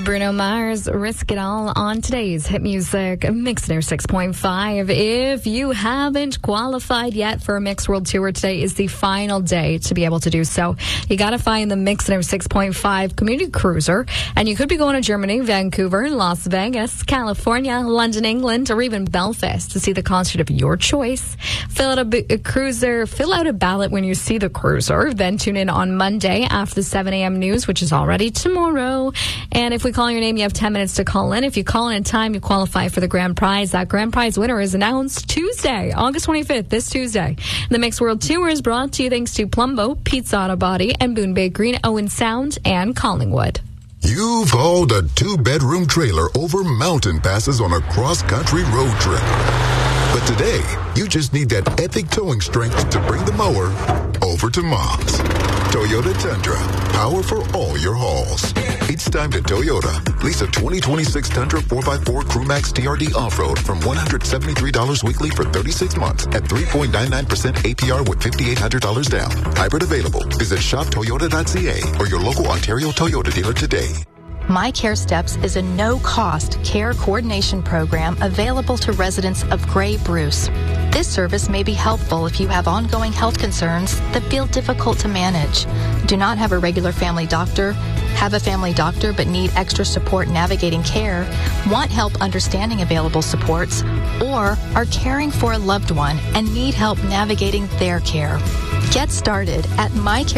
Bruno Mars, Risk It All on today's Hit Music Mix Near 6.5. If you haven't qualified yet for a Mix World Tour, today is the final day to be able to do so. You got to find the Mix Near 6.5 Community Cruiser, and you could be going to Germany, Vancouver, Las Vegas, California, London, England, or even Belfast to see the concert of your choice. Fill out a ballot when you see the cruiser, then tune in on Monday after the 7 a.m. news, which is already tomorrow. And if we call your name, you have 10 minutes to call in. If you call in time, you qualify for the grand prize. That grand prize winner is announced Tuesday, August 25th, this Tuesday. The Mix World Tour is brought to you thanks to Plumbo, Pizza Auto Body, and Boone Bakery, Owen Sound, and Collingwood. You've hauled a 2-bedroom trailer over mountain passes on a cross-country road trip. But today, you just need that epic towing strength to bring the mower over to Mom's. Toyota Tundra, power for all your hauls. It's time to Toyota. Lease a 2026 Tundra 4x4 CrewMax TRD Off-Road from $173 weekly for 36 months at 3.99% APR with $5,800 down. Hybrid available. Visit shoptoyota.ca or your local Ontario Toyota dealer today. My Care Steps is a no-cost care coordination program available to residents of Grey Bruce. This service may be helpful if you have ongoing health concerns that feel difficult to manage, do not have a regular family doctor, have a family doctor but need extra support navigating care, want help understanding available supports, or are caring for a loved one and need help navigating their care. Get started at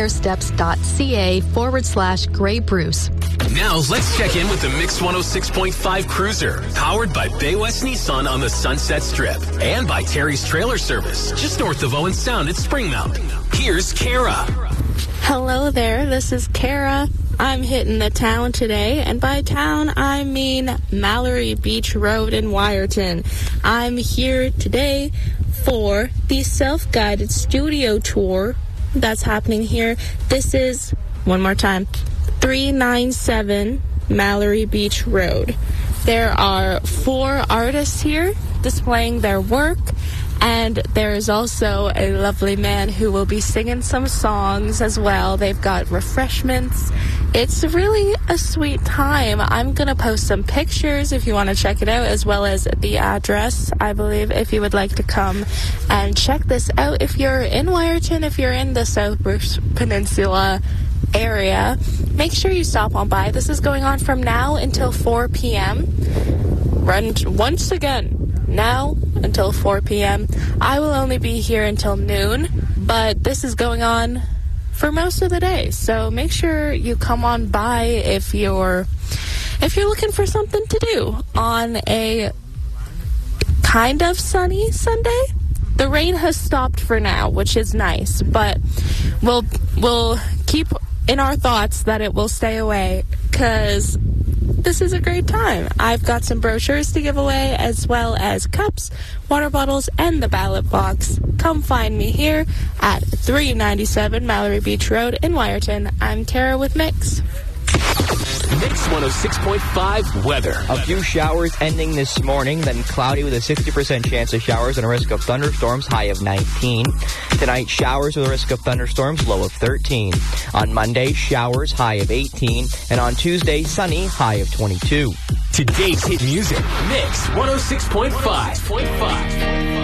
mycaresteps.ca/Grey Bruce. Now, let's check in with the Mix 106.5 Cruiser, powered by Bay West Nissan on the Sunset Strip, and by Terry's Trailer Service, just north of Owen Sound at Springmount. Here's Kara. Hello there, this is Kara. I'm hitting the town today, and by town, I mean Mallory Beach Road in Wyerton. I'm here today for the self-guided studio tour that's happening here. This is, one more time, 397 Mallory Beach Road. There are 4 artists here displaying their work, and there is also a lovely man who will be singing some songs as well. They've got refreshments. It's really a sweet time. I'm going to post some pictures if you want to check it out, as well as the address, I believe, if you would like to come and check this out. If you're in Wyerton, if you're in the South Bruce Peninsula area, make sure you stop on by. This is going on from now until 4 p.m. Run once again. Now until 4 p.m. I will only be here until noon, but this is going on for most of the day. So make sure you come on by if you're looking for something to do on a kind of sunny Sunday. The rain has stopped for now, which is nice, but we'll keep in our thoughts that it will stay away, because this is a great time. I've got some brochures to give away, as well as cups, water bottles, and the ballot box. Come find me here at 397 Mallory Beach Road in Wyerton. I'm Tara with Mix. Mix 106.5 weather. A few showers ending this morning, then cloudy with a 60% chance of showers and a risk of thunderstorms, high of 19. Tonight, showers with a risk of thunderstorms, low of 13. On Monday, showers, high of 18. And on Tuesday, sunny, high of 22. Today's hit music, Mix 106.5.